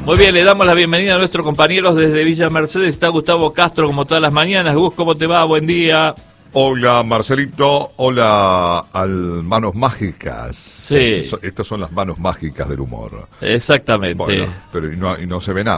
Muy bien, le damos la bienvenida a nuestros compañeros desde Villa Mercedes. Está Gustavo Castro, como todas las mañanas. Gus, ¿cómo te va? Buen día. Hola, Marcelito. Hola, al Manos Mágicas. Sí. Estas son las manos mágicas del humor. Exactamente. Bueno, pero y no se ve nada.